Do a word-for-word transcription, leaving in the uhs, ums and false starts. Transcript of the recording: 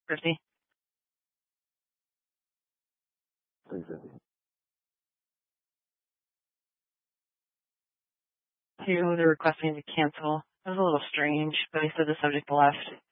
Christy. Thanks, Andy. Two, they're requesting to cancel. It was a little strange, but I said the subject left.